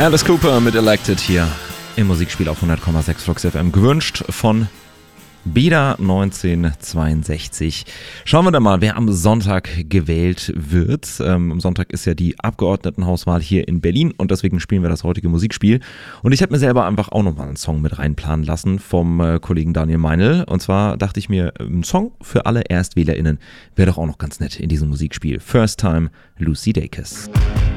Alice Cooper mit Elected hier im Musikspiel auf 100,6 Flux FM, gewünscht von Beda 1962. Schauen wir dann mal, wer am Sonntag gewählt wird. Am Sonntag ist ja die Abgeordnetenhauswahl hier in Berlin und deswegen spielen wir das heutige Musikspiel. Und ich habe mir selber einfach auch nochmal einen Song mit reinplanen lassen vom Kollegen Daniel Meinl. Und zwar dachte ich mir, ein Song für alle ErstwählerInnen wäre doch auch noch ganz nett in diesem Musikspiel. First Time, Lucy Dacus.